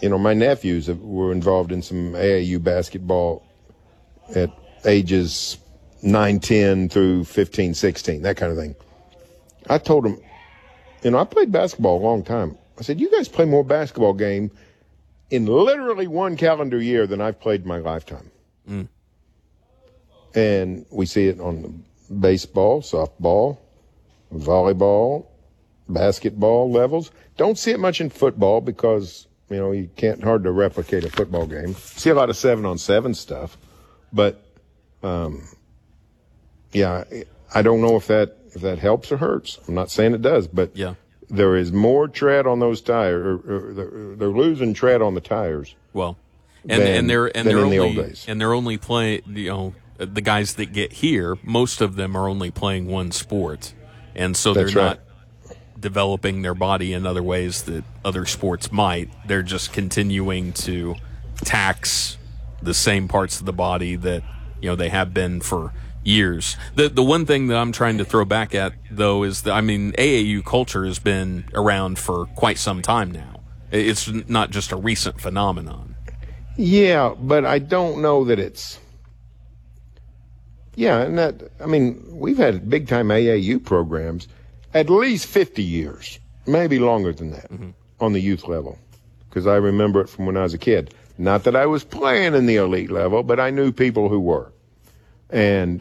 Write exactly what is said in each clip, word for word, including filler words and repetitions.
you know, my nephews were involved in some A A U basketball at ages nine, ten through fifteen, sixteen, that kind of thing. I told them, you know, I played basketball a long time. I said, you guys play more basketball game in literally one calendar year than I've played in my lifetime. Mm. And we see it on the baseball, softball, volleyball, basketball levels. Don't see it much in football because, you know, you can't hard to replicate a football game. See a lot of seven on seven stuff, but um, yeah, I don't know if that if that helps or hurts. I'm not saying it does, but yeah. There is more tread on those tires. Or, or they're, they're losing tread on the tires. Well, and than, and they're and than they're in only the old days. and they're only playing. You know, the guys that get here, most of them are only playing one sport, and so they're That's right. not developing their body in other ways that other sports might. They're just continuing to tax the same parts of the body that, you know, they have been for years. The the one thing that I'm trying to throw back at, though, is that, I mean, A A U culture has been around for quite some time now. It's not just a recent phenomenon. Yeah, but I don't know that it's... Yeah, and that, I mean, we've had big-time A A U programs at least fifty years, maybe longer than that, mm-hmm. on the youth level, because I remember it from when I was a kid. Not that I was playing in the elite level, but I knew people who were. And...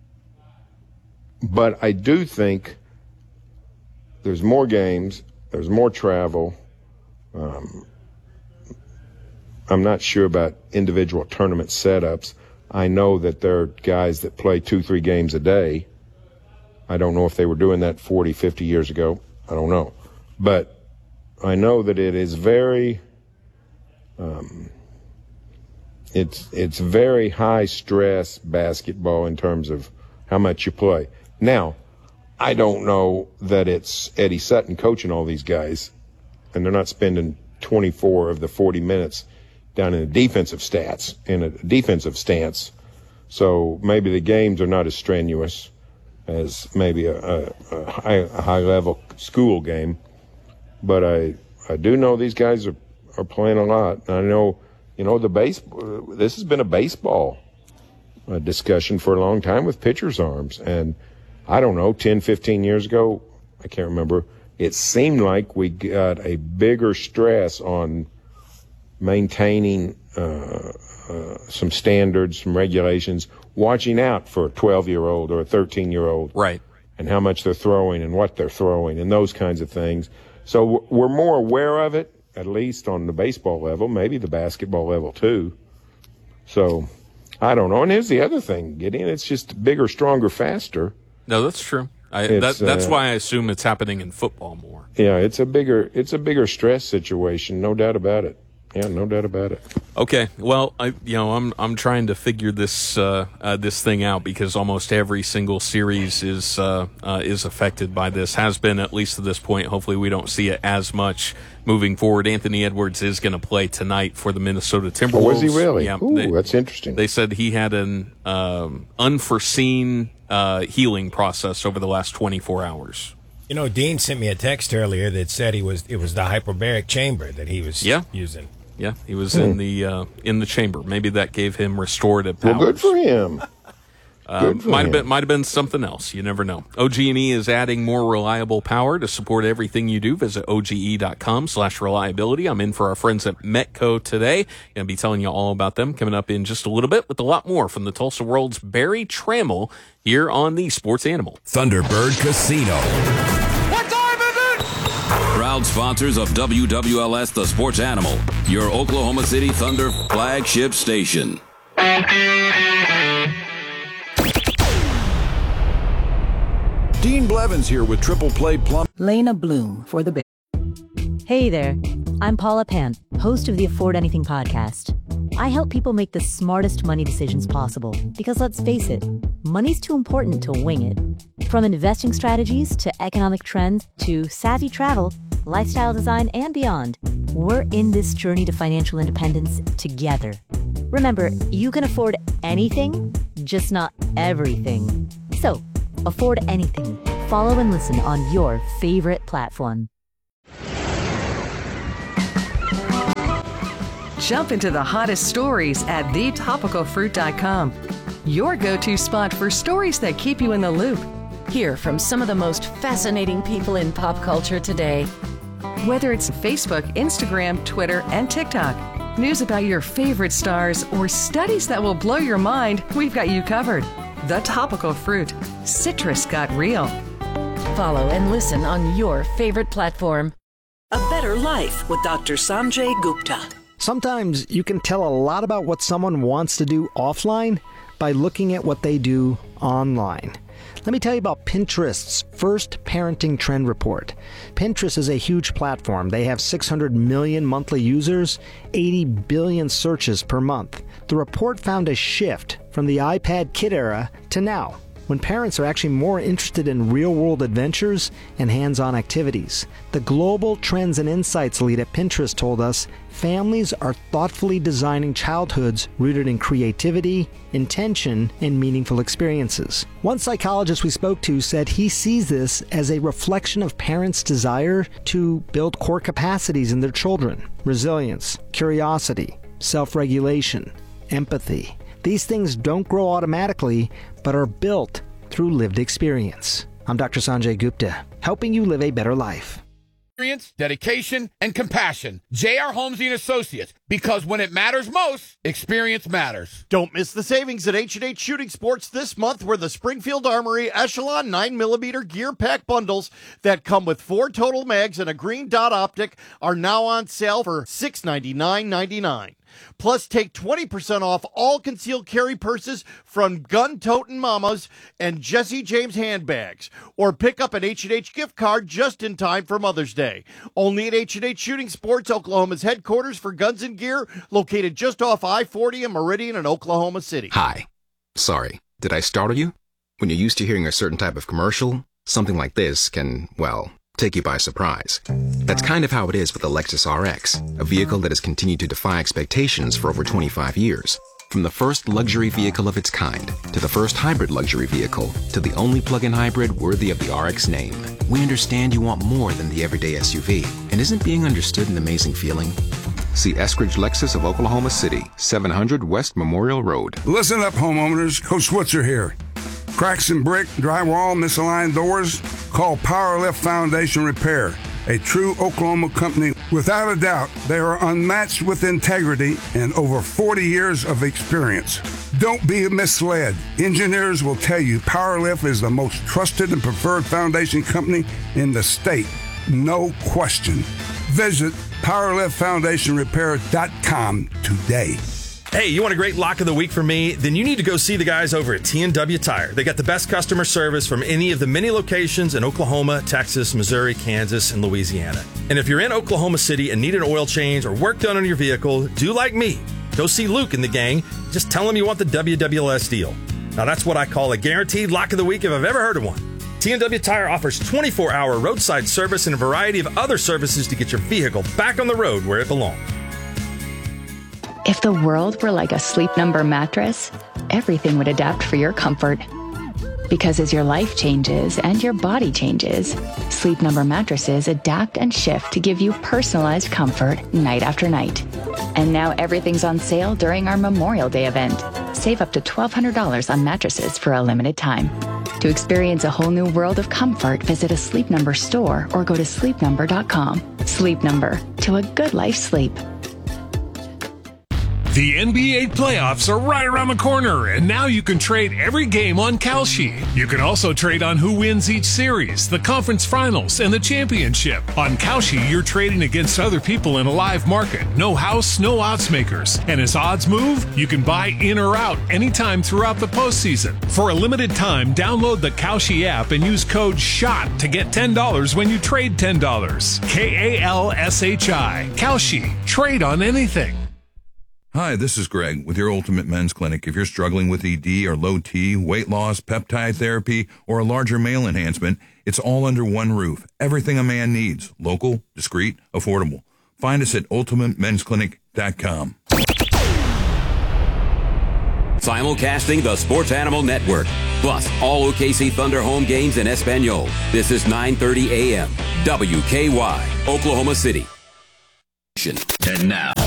But I do think there's more games, there's more travel. Um, I'm not sure about individual tournament setups. I know that there are guys that play two, three games a day. I don't know if they were doing that forty, fifty years ago. I don't know. But I know that it is very, um, it's, it's very high stress basketball in terms of how much you play. Now, I don't know that it's Eddie Sutton coaching all these guys, and they're not spending twenty-four of the forty minutes down in a defensive stats, in a defensive stance. So maybe the games are not as strenuous as maybe a, a, a, high, a high-level school game. But I I do know these guys are, are playing a lot. I know, you know, the base. This has been a baseball uh, discussion for a long time with pitchers' arms, and I don't know, ten, fifteen years ago, I can't remember, it seemed like we got a bigger stress on maintaining uh, uh, some standards, some regulations, watching out for a twelve-year-old or a thirteen-year-old. Right. And how much they're throwing and what they're throwing and those kinds of things. So we're more aware of it, at least on the baseball level, maybe the basketball level too. So I don't know. And here's the other thing, Gideon, it's just bigger, stronger, faster. No, that's true. I, that, that's uh, why I assume it's happening in football more. Yeah, it's a bigger it's a bigger stress situation, no doubt about it. Yeah, no doubt about it. Okay, well, I you know I'm I'm trying to figure this uh, uh, this thing out because almost every single series is uh, uh, is affected by this. Has been at least to this point. Hopefully, we don't see it as much moving forward. Anthony Edwards is going to play tonight for the Minnesota Timberwolves. Oh, was he really? Yeah, Ooh, they, that's interesting. They said he had an um, unforeseen uh, healing process over the last twenty-four hours. You know, Dean sent me a text earlier that said he was it was the hyperbaric chamber that he was yeah. using. Yeah, he was hmm. in the uh, in the chamber. Maybe that gave him restorative powers. Well, good for him. Um, might have been might have been something else. You never know. O G and E is adding more reliable power to support everything you do. Visit O G E dot com slash reliability. I'm in for our friends at Metco today. Gonna be telling you all about them coming up in just a little bit with a lot more from the Tulsa World's Barry Trammell here on the Sports Animal. Thunderbird Casino. What time is it? Proud sponsors of W W L S The Sports Animal, your Oklahoma City Thunder flagship station. Dean Blevins here with Triple Play Plum. Lena Bloom for the bit. Hey there, I'm Paula Pant, host of the Afford Anything podcast. I help people make the smartest money decisions possible because let's face it, money's too important to wing it. From investing strategies to economic trends to savvy travel, lifestyle design, and beyond, we're in this journey to financial independence together. Remember, you can afford anything, just not everything. So, afford anything. Follow and listen on your favorite platform. Jump into the hottest stories at the topical fruit dot com. Your go-to spot for stories that keep you in the loop. Hear from some of the most fascinating people in pop culture today. Whether it's Facebook, Instagram, Twitter, and TikTok, news about your favorite stars, or studies that will blow your mind, we've got you covered. The Topical Fruit. Citrus got real. Follow and listen on your favorite platform. A Better Life with Doctor Sanjay Gupta. Sometimes you can tell a lot about what someone wants to do offline by looking at what they do online. Let me tell you about Pinterest's first parenting trend report. Pinterest is a huge platform. They have six hundred million monthly users, eighty billion searches per month. The report found a shift from the iPad kid era to now, when parents are actually more interested in real-world adventures and hands-on activities. The Global Trends and Insights lead at Pinterest told us families are thoughtfully designing childhoods rooted in creativity, intention, and meaningful experiences. One psychologist we spoke to said he sees this as a reflection of parents' desire to build core capacities in their children: resilience, curiosity, self-regulation, empathy. These things don't grow automatically, but are built through lived experience. I'm Doctor Sanjay Gupta, helping you live a better life. Experience, dedication, and compassion. J R. Holmesy and Associates. Because when it matters most, experience matters. Don't miss the savings at H and H Shooting Sports this month, where the Springfield Armory Echelon nine millimeter gear pack bundles that come with four total mags and a green dot optic are now on sale for six ninety-nine ninety-nine. Plus, take twenty percent off all concealed carry purses from Gun Totin' Mamas and Jesse James handbags. Or pick up an H and H gift card just in time for Mother's Day. Only at H and H Shooting Sports, Oklahoma's headquarters for guns and gear, located just off I forty and Meridian in Oklahoma City. Hi. Sorry, did I startle you? When you're used to hearing a certain type of commercial, something like this can, well, take you by surprise. That's kind of how it is with the Lexus R X, a vehicle that has continued to defy expectations for over twenty-five years. From the first luxury vehicle of its kind, to the first hybrid luxury vehicle, to the only plug-in hybrid worthy of the R X name, we understand you want more than the everyday S U V. And isn't being understood an amazing feeling? See Eskridge Lexus of Oklahoma City, seven hundred West Memorial Road. Listen up, homeowners. Coach Switzer here. Cracks in brick, drywall, misaligned doors? Call Powerlift Foundation Repair, a true Oklahoma company. Without a doubt, they are unmatched with integrity and over forty years of experience. Don't be misled. Engineers will tell you Powerlift is the most trusted and preferred foundation company in the state. No question. Visit powerlift foundation repair dot com today. Hey, you want a great lock of the week from me? Then you need to go see the guys over at T and W Tire. They got the best customer service from any of the many locations in Oklahoma, Texas, Missouri, Kansas, and Louisiana. And if you're in Oklahoma City and need an oil change or work done on your vehicle, do like me. Go see Luke and the gang. Just tell them you want the W W L S deal. Now that's what I call a guaranteed lock of the week if I've ever heard of one. T and W Tire offers twenty-four hour roadside service and a variety of other services to get your vehicle back on the road where it belongs. If the world were like a Sleep Number mattress, everything would adapt for your comfort. Because as your life changes and your body changes, Sleep Number mattresses adapt and shift to give you personalized comfort night after night. And now everything's on sale during our Memorial Day event. Save up to twelve hundred dollars on mattresses for a limited time. To experience a whole new world of comfort, visit a Sleep Number store or go to sleep number dot com. Sleep Number, to a good life sleep. The N B A playoffs are right around the corner, and now you can trade every game on Kalshi. You can also trade on who wins each series, the conference finals, and the championship. On Kalshi, you're trading against other people in a live market. No house, no odds makers. And as odds move, you can buy in or out anytime throughout the postseason. For a limited time, download the Kalshi app and use code SHOT to get ten dollars when you trade ten dollars. K A L S H I. Kalshi. Trade on anything. Hi, this is Greg with your Ultimate Men's Clinic. If you're struggling with E D or low T, weight loss, peptide therapy, or a larger male enhancement, it's all under one roof. Everything a man needs. Local, discreet, affordable. Find us at ultimate men's clinic dot com. Simulcasting the Sports Animal Network. Plus, all O K C Thunder home games in Espanol. This is nine thirty a.m. W K Y, Oklahoma City. And now,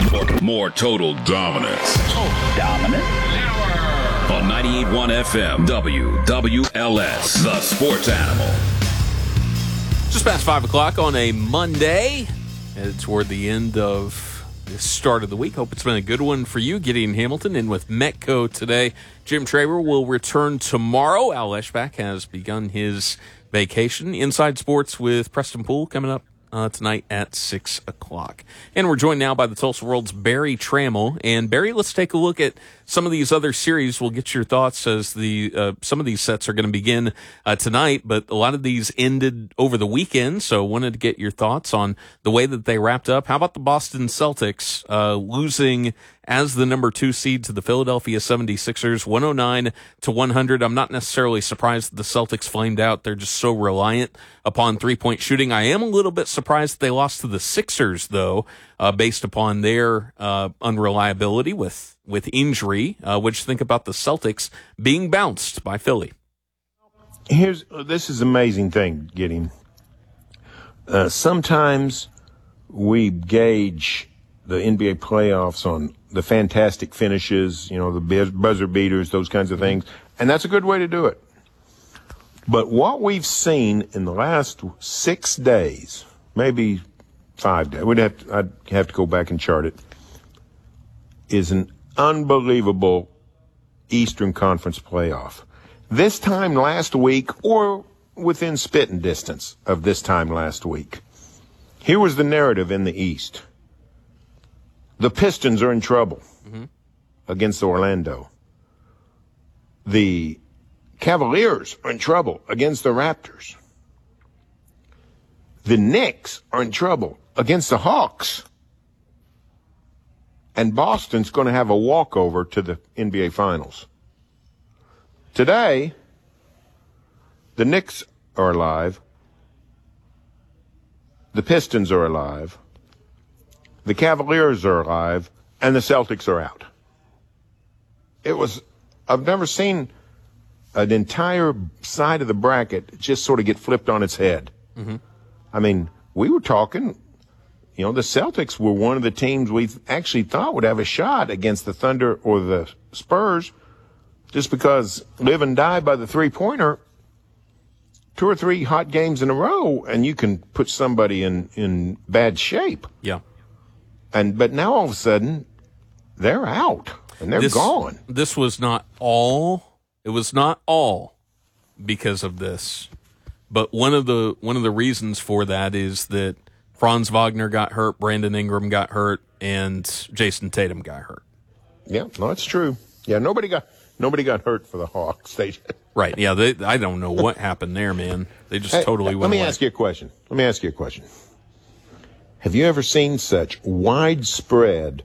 More, more total dominance. Total dominance. On ninety-eight point one F M, W W L S, the Sports Animal. Just past five o'clock on a Monday. Headed toward the end of the start of the week. Hope it's been a good one for you. Gideon Hamilton in with Metco today. Jim Traber will return tomorrow. Al Eschbach has begun his vacation. Inside Sports with Preston Poole coming up uh, tonight at six o'clock. And we're joined now by the Tulsa World's Barry Trammell. And Barry, let's take a look at some of these other series. We'll get your thoughts as the uh, some of these sets are going to begin uh, tonight, but a lot of these ended over the weekend, so wanted to get your thoughts on the way that they wrapped up. How about the Boston Celtics uh, losing as the number two seed to the Philadelphia seventy-sixers, one oh nine to one hundred. I'm not necessarily surprised that the Celtics flamed out. They're just so reliant upon three-point shooting. I am a little bit surprised that they lost to the Sixers, though, uh, based upon their uh, unreliability with with injury. Uh, what you think about the Celtics being bounced by Philly? Here's this is an amazing thing, Gideon. Uh, sometimes we gauge the N B A playoffs on the fantastic finishes, you know, the buzzer beaters, those kinds of things, and that's a good way to do it. But what we've seen in the last six days, maybe five days, we'd have to, I'd have to go back and chart it, is an unbelievable Eastern Conference playoff. This time last week, or within spitting distance of this time last week, here was the narrative in the East. The Pistons are in trouble mm-hmm. against Orlando. The Cavaliers are in trouble against the Raptors. The Knicks are in trouble against the Hawks. And Boston's going to have a walkover to the N B A Finals. Today, the Knicks are alive. The Pistons are alive. The Cavaliers are alive. And the Celtics are out. It was, I've never seen an entire side of the bracket just sort of get flipped on its head. Mm-hmm. I mean, we were talking, you know, the Celtics were one of the teams we actually thought would have a shot against the Thunder or the Spurs, just because live and die by the three-pointer, two or three hot games in a row, and you can put somebody in, in bad shape. Yeah. And but now all of a sudden, they're out, and they're this, gone. This was not all, it was not all because of this. But one of the one of the reasons for that is that Franz Wagner got hurt, Brandon Ingram got hurt, and Jason Tatum got hurt. Yeah, no, that's true. Yeah, nobody got nobody got hurt for the Hawks. They, right? Yeah, they, I don't know what happened there, man. They just hey, totally went Let me away. ask you a question. Let me ask you a question. Have you ever seen such widespread,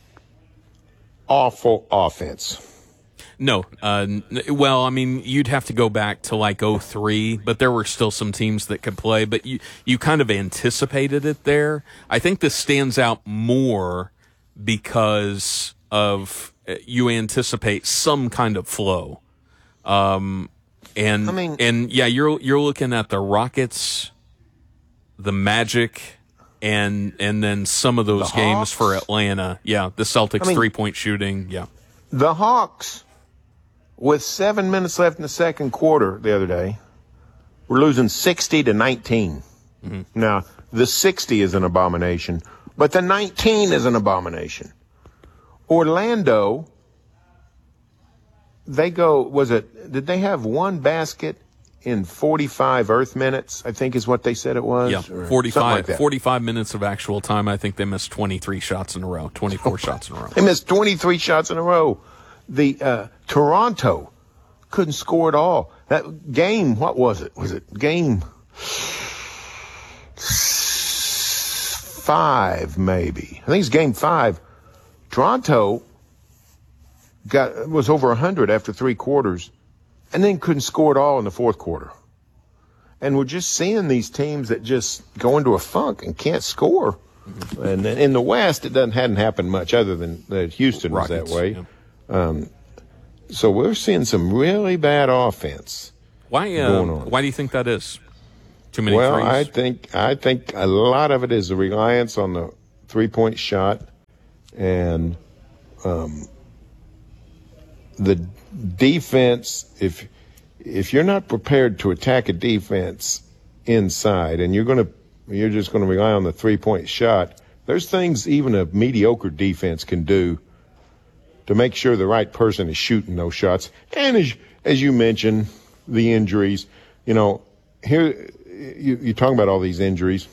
awful offense? No. Uh, n- well, I mean, you'd have to go back to like oh three, but there were still some teams that could play, but you, you kind of anticipated it there. I think this stands out more because of uh, you anticipate some kind of flow. Um, and, I mean, and yeah, you're, you're looking at the Rockets, the Magic, and, and then some of those games Hawks. for Atlanta. Yeah. The Celtics I mean, three point shooting. Yeah. The Hawks, with seven minutes left in the second quarter the other day, we're losing sixty to nineteen. Mm-hmm. Now, the sixty is an abomination, but the nineteen is an abomination. Orlando, they go, was it, did they have one basket in forty-five Earth minutes, I think is what they said it was? Yeah, or forty-five, like forty-five minutes of actual time. I think they missed twenty-three shots in a row, twenty-four shots in a row. They missed twenty-three shots in a row. The uh, Toronto couldn't score at all. That game, what was it? Was it game five, maybe? I think it's game five. Toronto got was over one hundred after three quarters, and then couldn't score at all in the fourth quarter. And we're just seeing these teams that just go into a funk and can't score. Mm-hmm. And in the West, it doesn't hadn't happened much other than that Houston was Rockets, that way. Yeah. Um, so we're seeing some really bad offense. Why? Uh, going on. Why do you think that is? Too many well, threes? I think I think a lot of it is the reliance on the three-point shot, And um, the defense, if if you're not prepared to attack a defense inside, and you're going to you're just going to rely on the three-point shot, there's things even a mediocre defense can do to make sure the right person is shooting those shots. And as as you mentioned, the injuries, you know, here you, you're talking about all these injuries.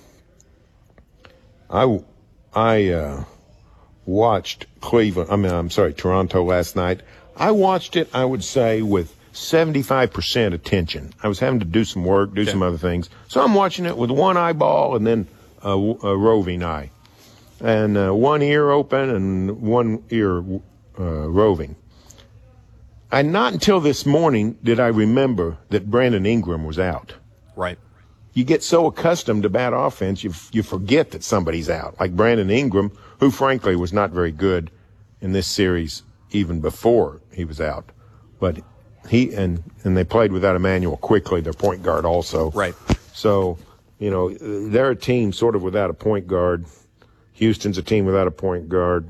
I I uh, watched Cleveland. I mean, I'm sorry, Toronto last night. I watched it, I would say, with seventy-five percent attention. I was having to do some work, do okay. some other things. So I'm watching it with one eyeball and then a, a roving eye. And uh, one ear open and one ear uh, roving. And not until this morning did I remember that Brandon Ingram was out. Right. You get so accustomed to bad offense, you you forget that somebody's out. Like Brandon Ingram, who frankly was not very good in this series even before he was out. But he and and they played without Emmanuel Quickly, their point guard also. Right. So, you know, they're a team sort of without a point guard. Houston's a team without a point guard.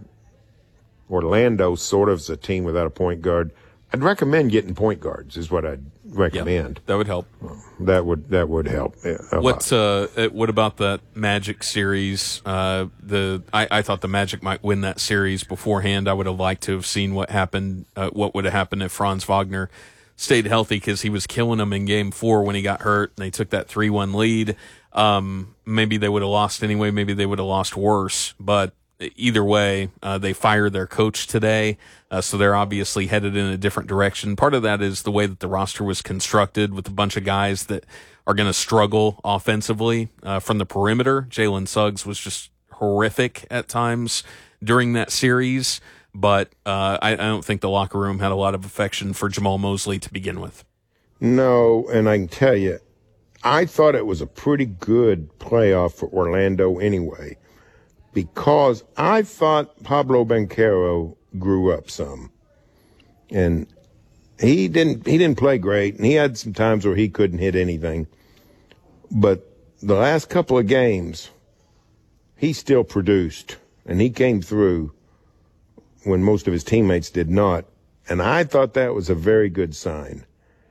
Orlando sort of is a team without a point guard. I'd recommend getting point guards is what I'd recommend. Yep, that would help. That would that would help. What uh, what about that Magic series? Uh, the I, I thought the Magic might win that series beforehand. I would have liked to have seen what happened. Uh, what would have happened if Franz Wagner stayed healthy, because he was killing them in Game Four when he got hurt, and they took that three one lead. Um, maybe they would have lost anyway. Maybe they would have lost worse. But either way, uh, they fired their coach today, uh, so they're obviously headed in a different direction. Part of that is the way that the roster was constructed, with a bunch of guys that are going to struggle offensively uh, from the perimeter. Jalen Suggs was just horrific at times during that series, but uh, I, I don't think the locker room had a lot of affection for Jamal Mosley to begin with. No, and I can tell you, I thought it was a pretty good playoff for Orlando anyway, because I thought Pablo Banchero grew up some. And he didn't he didn't play great, and he had some times where he couldn't hit anything. But the last couple of games, he still produced, and he came through when most of his teammates did not. And I thought that was a very good sign.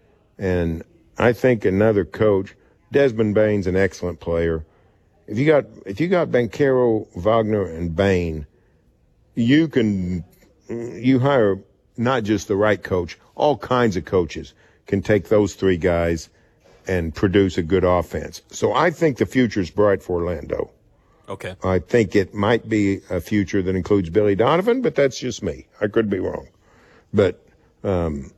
And I think another coach, Desmond Bane's an excellent player. If you got if you got Banchero, Wagner, and Bane, you can you hire not just the right coach, all kinds of coaches can take those three guys and produce a good offense. So I think the future's bright for Orlando. Okay. I think it might be a future that includes Billy Donovan, but that's just me. I could be wrong. But um,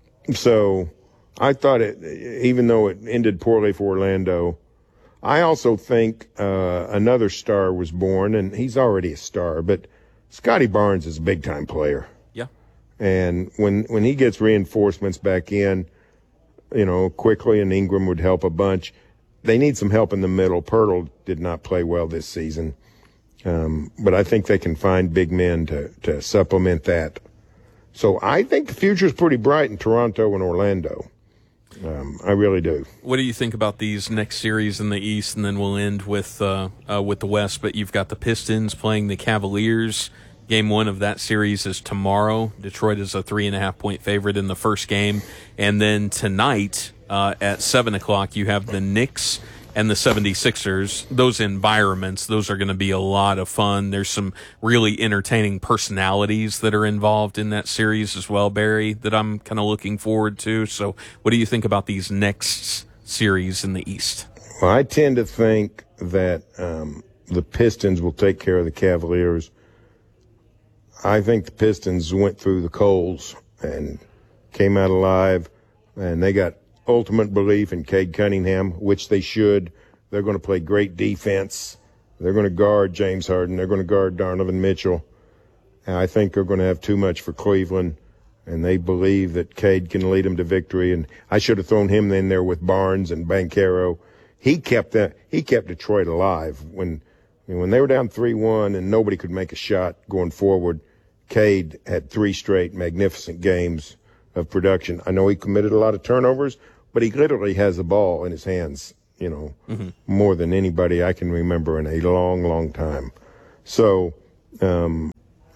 so I thought it, even though it ended poorly for Orlando, I also think uh, another star was born, and he's already a star, but Scotty Barnes is a big-time player. Yeah. And when when he gets reinforcements back in, you know, Quickly and Ingram would help a bunch. They need some help in the middle. Pirtle did not play well this season. Um, but I think they can find big men to, to supplement that. So I think the future's pretty bright in Toronto and Orlando. Um, I really do. What do you think about these next series in the East? And then we'll end with uh, uh, with the West. But you've got the Pistons playing the Cavaliers. Game one of that series is tomorrow. Detroit is a three and a half point favorite in the first game. And then tonight uh, at seven o'clock, you have the Knicks and the seventy-sixers. Those environments, those are going to be a lot of fun. There's some really entertaining personalities that are involved in that series as well, Barry, that I'm kind of looking forward to. So what do you think about these next series in the East? Well, I tend to think that um, the Pistons will take care of the Cavaliers. I think the Pistons went through the coals and came out alive, and they got ultimate belief in Cade Cunningham, which they should. They're going to play great defense. They're going to guard James Harden. They're going to guard Donovan Mitchell. And I think they're going to have too much for Cleveland, and they believe that Cade can lead them to victory. And I should have thrown him in there with Barnes and Banchero. He kept that. He kept Detroit alive when when they were down three one and nobody could make a shot going forward. Cade had three straight magnificent games of production. I know he committed a lot of turnovers, but he literally has the ball in his hands, you know, mm-hmm. more than anybody I can remember in a long, long time. So um,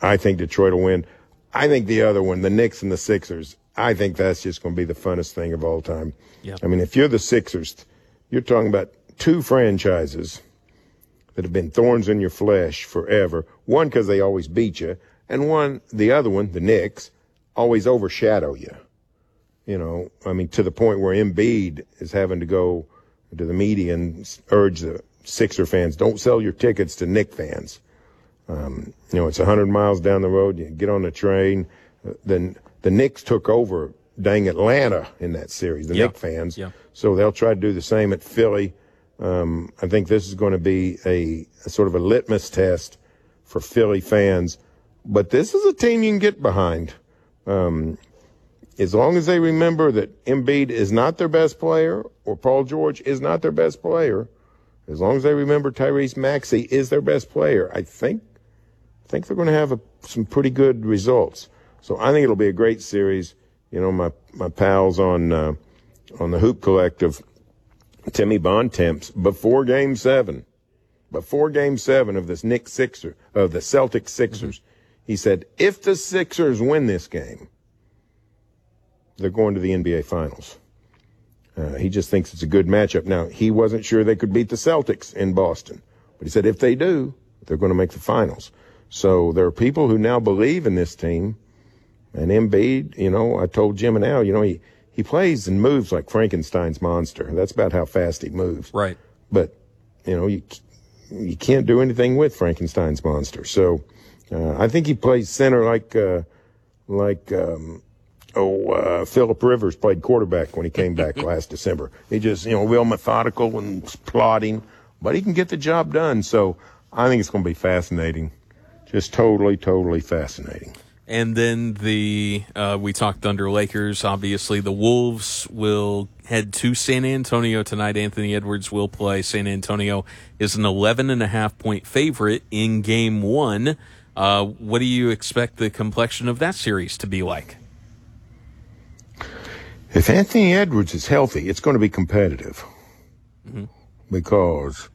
I think Detroit will win. I think the other one, the Knicks and the Sixers, I think that's just going to be the funnest thing of all time. Yep. I mean, if you're the Sixers, you're talking about two franchises that have been thorns in your flesh forever. One, because they always beat you, and one, the other one, the Knicks, always overshadow you. You know, I mean, to the point where Embiid is having to go to the media and urge the Sixer fans, don't sell your tickets to Knick fans. Um, you know, it's one hundred miles down the road. You get on the train. Then the Knicks took over dang Atlanta in that series, the Yep. Knick fans. Yep. So they'll try to do the same at Philly. Um, I think this is going to be a, a sort of a litmus test for Philly fans. But this is a team you can get behind. Um, as long as they remember that Embiid is not their best player or Paul George is not their best player, as long as they remember Tyrese Maxey is their best player, I think I think they're going to have a, some pretty good results. So I think it'll be a great series. You know, my my pals on uh, on the Hoop Collective, Timmy Bontemps, before Game Seven, before Game Seven of this Knicks Sixer of the Celtics Sixers, he said if the Sixers win this game, they're going to the N B A Finals. Uh, he just thinks it's a good matchup. Now, he wasn't sure they could beat the Celtics in Boston, but he said if they do, they're going to make the finals. So there are people who now believe in this team. And Embiid, you know, I told Jim and Al, you know, he, he plays and moves like Frankenstein's monster. That's about how fast he moves. Right. But, you know, you you can't do anything with Frankenstein's monster. So uh, I think he plays center like, uh, like um, oh, uh, Phillip Rivers played quarterback when he came back last December. He just, you know, real methodical and plodding, but he can get the job done. So I think it's going to be fascinating. Just totally, totally fascinating. And then the uh, we talked Thunder Lakers. Obviously, the Wolves will head to San Antonio tonight. Anthony Edwards will play. San Antonio is an eleven and a half point favorite in Game One. Uh, what do you expect the complexion of that series to be like? If Anthony Edwards is healthy, it's going to be competitive mm-hmm. because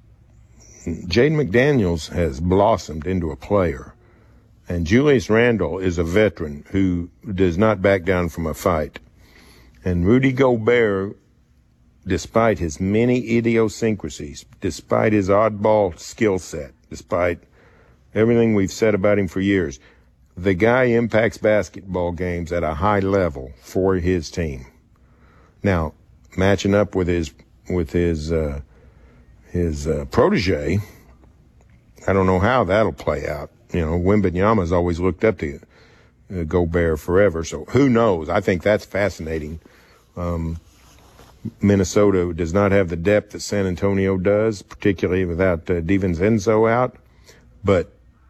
Jaden McDaniels has blossomed into a player. And Julius Randle is a veteran who does not back down from a fight. And Rudy Gobert, despite his many idiosyncrasies, despite his oddball skill set, despite everything we've said about him for years, the guy impacts basketball games at a high level for his team. Now, matching up with his with his uh, his uh, protege, I don't know how that'll play out. You know, Wembanyama's always looked up to uh, Gobert forever, so who knows? I think that's fascinating. Um, Minnesota does not have the depth that San Antonio does, particularly without uh, DiVincenzo out, but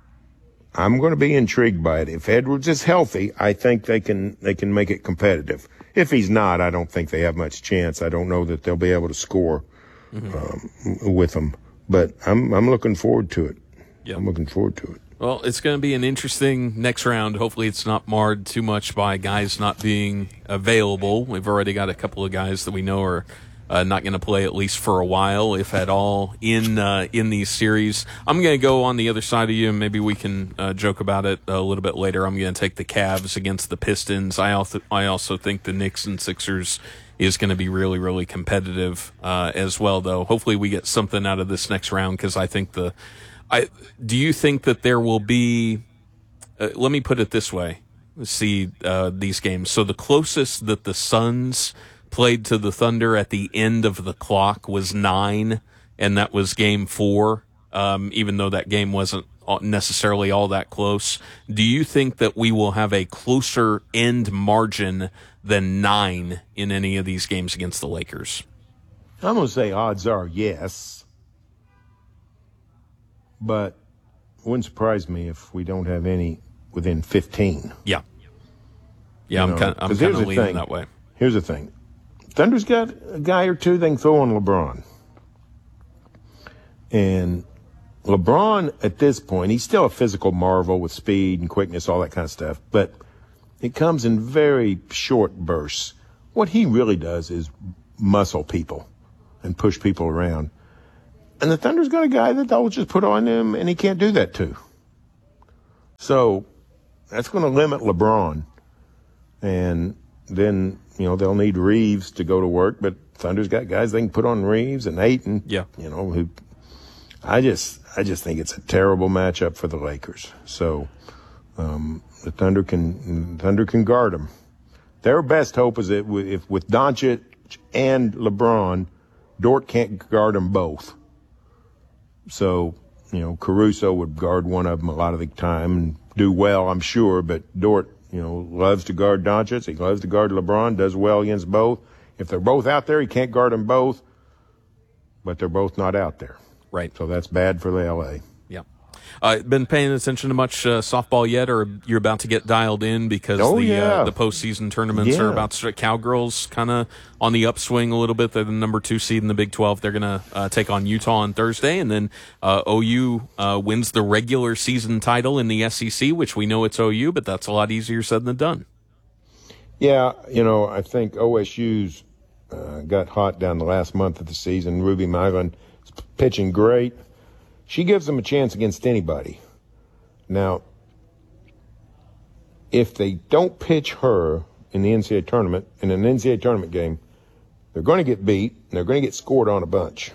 I'm going to be intrigued by it. If Edwards is healthy, I think they can they can make it competitive. If he's not, I don't think they have much chance. I don't know that they'll be able to score mm-hmm. um, with him, but I'm I'm looking forward to it. Yep. I'm looking forward to it. Well, it's going to be an interesting next round. Hopefully it's not marred too much by guys not being available. We've already got a couple of guys that we know are uh, not going to play at least for a while, if at all, in uh, in these series. I'm going to go on the other side of you, and maybe we can uh, joke about it a little bit later. I'm going to take the Cavs against the Pistons. I also, I also think the Knicks and Sixers is going to be really, really competitive uh, as well, though. Hopefully we get something out of this next round, because I think the I, do you think that there will be, uh, let me put it this way, see uh, these games. So the closest that the Suns played to the Thunder at the end of the clock was nine, and that was game four, um, even though that game wasn't necessarily all that close. Do you think that we will have a closer end margin than nine in any of these games against the Lakers? I'm going to say odds are yes. But it wouldn't surprise me if we don't have any within fifteen. Yeah. Yeah, you I'm kind of leaning thing. that way. Here's the thing. Thunder's got a guy or two they can throw on LeBron. And LeBron, at this point, he's still a physical marvel with speed and quickness, all that kind of stuff. But it comes in very short bursts. What he really does is muscle people and push people around. And the Thunder's got a guy that they'll just put on him, and he can't do that too. So that's going to limit LeBron. And then, you know, they'll need Reeves to go to work, but Thunder's got guys they can put on Reeves and Ayton. Yeah. You know, who I just I just think it's a terrible matchup for the Lakers. So um, the Thunder can Thunder can guard them. Their best hope is that if with Doncic and LeBron, Dort can't guard them both. So, you know, Caruso would guard one of them a lot of the time and do well, I'm sure, but Dort, you know, loves to guard Doncic. He loves to guard LeBron, does well against both. If they're both out there, he can't guard them both, but they're both not out there. Right. So that's bad for the L A. Yeah. Uh, been paying attention to much uh, softball yet, or you're about to get dialed in because oh, the yeah. uh, the postseason tournaments yeah. are about to start. Cowgirls kind of on the upswing a little bit. They're the number two seed in the Big twelve. They're going to uh, take on Utah on Thursday, and then uh, O U uh, wins the regular season title in the S E C, which we know it's O U, but that's a lot easier said than done. Yeah, you know, I think O S U's uh, got hot down the last month of the season. Ruby Milan is pitching great. She gives them a chance against anybody. Now, if they don't pitch her in the N C double A tournament, in an N C double A tournament game, they're going to get beat, and they're going to get scored on a bunch.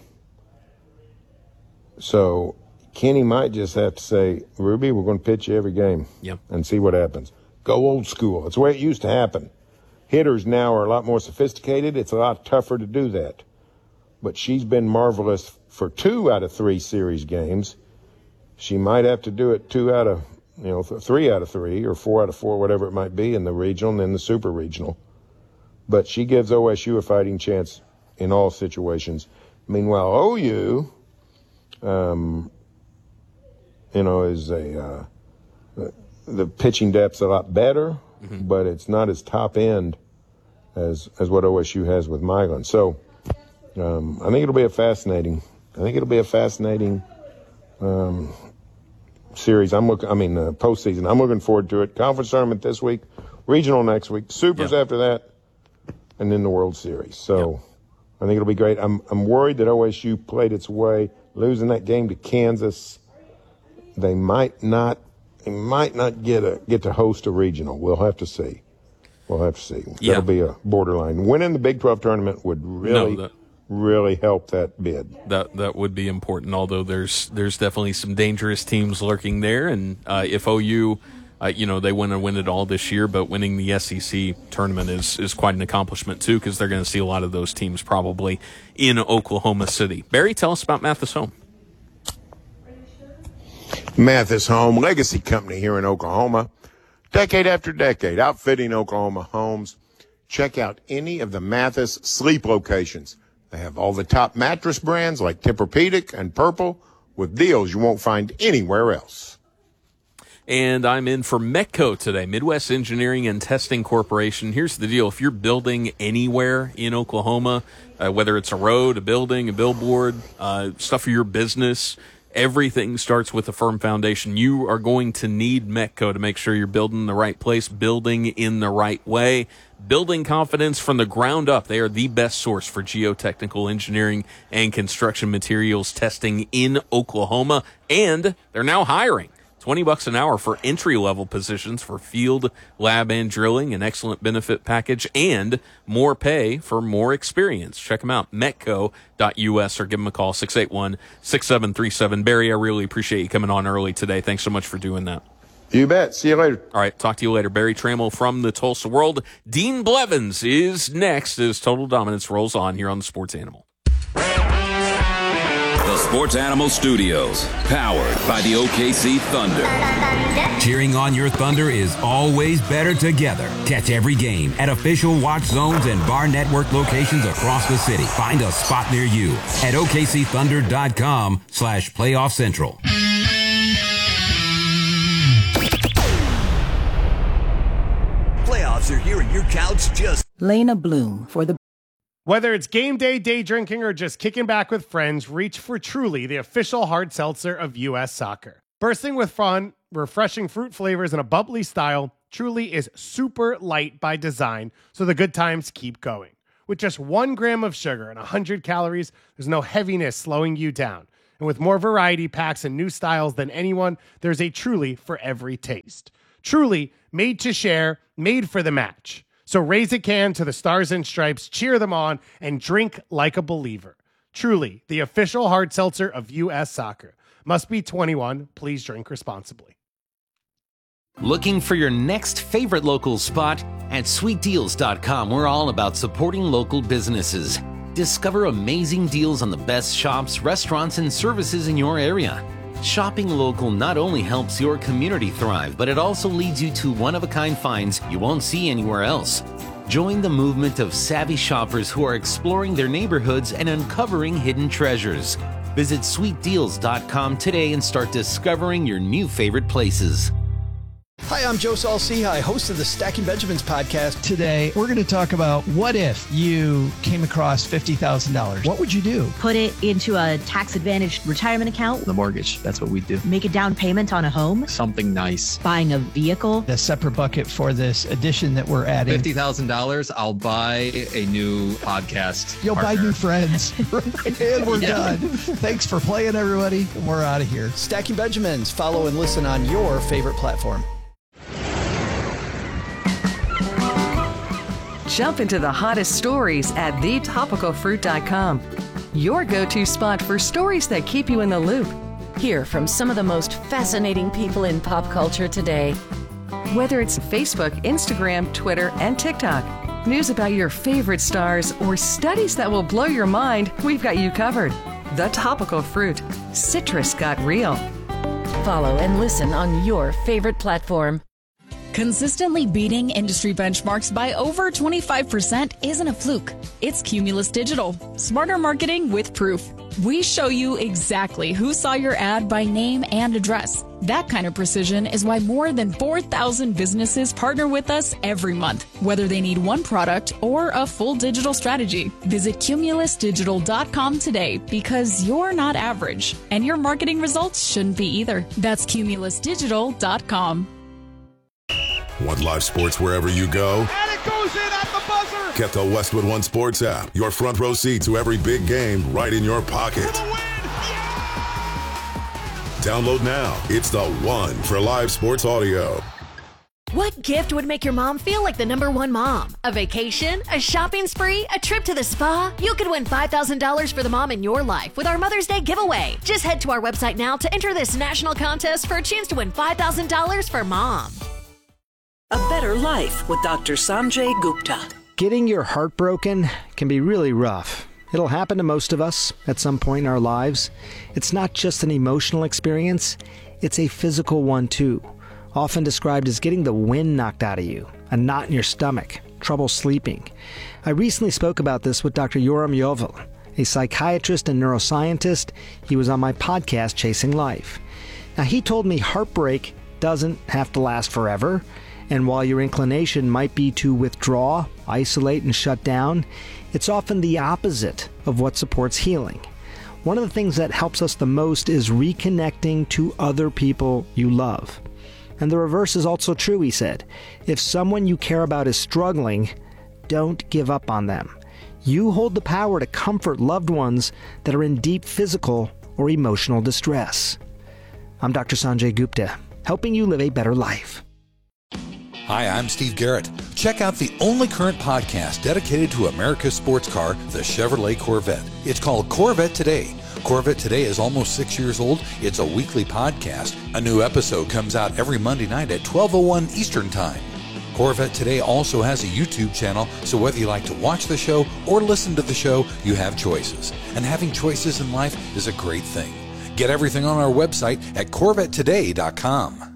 So Kenny might just have to say, Ruby, we're going to pitch you every game yep. and see what happens. Go old school. It's the way it used to happen. Hitters now are a lot more sophisticated. It's a lot tougher to do that. But she's been marvelous for two out of three series games. She might have to do it two out of, you know, th- three out of three or four out of four, whatever it might be in the regional and then the super regional. But she gives O S U a fighting chance in all situations. Meanwhile, O U, um, you know, is a, uh, the, the pitching depth's a lot better, mm-hmm. but it's not as top end as, as what O S U has with Milan. So, um, I think it'll be a fascinating, I think it'll be a fascinating, um, series. I'm looking, I mean, uh, postseason. I'm looking forward to it. Conference tournament this week, regional next week, supers yep. after that, and then the World Series. So yep. I think it'll be great. I'm, I'm worried that O S U played its way, losing that game to Kansas. They might not, they might not get a, get to host a regional. We'll have to see. We'll have to see. Yeah. That'll be a borderline. Winning the Big twelve tournament would really, no, that, really help that bid. That that would be important. Although there's there's definitely some dangerous teams lurking there, and uh, if O U, uh, you know, they want to win it all this year, but winning the S E C tournament is is quite an accomplishment too, because they're going to see a lot of those teams probably in Oklahoma City. Barry, tell us about Mathis Home. Mathis Home, legacy company here in Oklahoma. Decade after decade, outfitting Oklahoma homes. Check out any of the Mathis sleep locations. They have all the top mattress brands like Tempur-Pedic and Purple with deals you won't find anywhere else. And I'm in for METCO today, Midwest Engineering and Testing Corporation. Here's the deal. If you're building anywhere in Oklahoma, uh, whether it's a road, a building, a billboard, uh, stuff for your business, everything starts with a firm foundation. You are going to need METCO to make sure you're building in the right place, building in the right way, building confidence from the ground up. They are the best source for geotechnical engineering and construction materials testing in Oklahoma, and they're now hiring. twenty bucks an hour for entry-level positions for field, lab, and drilling, an excellent benefit package, and more pay for more experience. Check them out, metco dot U S, or give them a call, six eight one, six seven three seven. Barry, I really appreciate you coming on early today. Thanks so much for doing that. You bet. See you later. All right, talk to you later. Barry Trammell from the Tulsa World. Dean Blevins is next as Total Dominance rolls on here on the Sports Animal. The Sports Animal Studios, powered by the O K C Thunder. Cheering on your Thunder is always better together. Catch every game at official watch zones and bar network locations across the city. Find a spot near you at O K C thunder dot com slash playoff central. Playoffs are here and your couch just... Lena Bloom for the... Whether it's game day, day drinking, or just kicking back with friends, reach for Truly, the official hard seltzer of U S Soccer. Bursting with fun, refreshing fruit flavors, and a bubbly style, Truly is super light by design, so the good times keep going. With just one gram of sugar and one hundred calories, there's no heaviness slowing you down. And with more variety packs and new styles than anyone, there's a Truly for every taste. Truly, made to share, made for the match. So raise a can to the Stars and Stripes, cheer them on, and drink like a believer. Truly, the official hard seltzer of U S Soccer. Must be twenty-one. Please drink responsibly. Looking for your next favorite local spot? At sweet deals dot com, we're all about supporting local businesses. Discover amazing deals on the best shops, restaurants, and services in your area. Shopping local not only helps your community thrive, but it also leads you to one-of-a-kind finds you won't see anywhere else. Join the movement of savvy shoppers who are exploring their neighborhoods and uncovering hidden treasures. Visit sweet deals dot com today and start discovering your new favorite places. Hi, I'm Joe Saul-Sehy, host of the Stacking Benjamins podcast. Today, we're going to talk about what if you came across fifty thousand dollars. What would you do? Put it into a tax-advantaged retirement account. The mortgage, that's what we do. Make a down payment on a home. Something nice. Buying a vehicle. A separate bucket for this addition that we're adding. fifty thousand dollars, I'll buy a new podcast You'll partner. buy new friends. And we're Yeah. done. Thanks for playing, everybody. We're out of here. Stacking Benjamins. Follow and listen on your favorite platform. Jump into the hottest stories at the topical fruit dot com. Your go-to spot for stories that keep you in the loop. Hear from some of the most fascinating people in pop culture today. Whether it's Facebook, Instagram, Twitter, and TikTok, news about your favorite stars, or studies that will blow your mind, we've got you covered. The Topical Fruit. Citrus got real. Follow and listen on your favorite platform. Consistently beating industry benchmarks by over twenty-five percent isn't a fluke. It's Cumulus Digital. Smarter marketing with proof. We show you exactly who saw your ad by name and address. That kind of precision is why more than four thousand businesses partner with us every month, whether they need one product or a full digital strategy. Visit cumulus digital dot com today because you're not average, and your marketing results shouldn't be either. That's cumulus digital dot com. Want live sports wherever you go? And it goes in at the buzzer! Get the Westwood One Sports app. Your front row seat to every big game right in your pocket. Download now. It's the one for live sports audio. What gift would make your mom feel like the number one mom? A vacation? A shopping spree? A trip to the spa? You could win five thousand dollars for the mom in your life with our Mother's Day giveaway. Just head to our website now to enter this national contest for a chance to win five thousand dollars for mom. A Better Life with Doctor Sanjay Gupta. Getting your heart broken can be really rough. It'll happen to most of us at some point in our lives. It's not just an emotional experience, it's a physical one too. Often described as getting the wind knocked out of you, a knot in your stomach, trouble sleeping. I recently spoke about this with Doctor Yoram Yovel, a psychiatrist and neuroscientist. He was on my podcast, Chasing Life. Now, he told me heartbreak doesn't have to last forever. And while your inclination might be to withdraw, isolate, and shut down, it's often the opposite of what supports healing. One of the things that helps us the most is reconnecting to other people you love. And the reverse is also true, he said. If someone you care about is struggling, don't give up on them. You hold the power to comfort loved ones that are in deep physical or emotional distress. I'm Doctor Sanjay Gupta, helping you live a better life. Hi, I'm Steve Garrett. Check out the only current podcast dedicated to America's sports car, the Chevrolet Corvette. It's called Corvette Today. Corvette Today is almost six years old. It's a weekly podcast. A new episode comes out every Monday night at twelve oh one Eastern Time. Corvette Today also has a YouTube channel, so whether you like to watch the show or listen to the show, you have choices. And having choices in life is a great thing. Get everything on our website at corvette today dot com.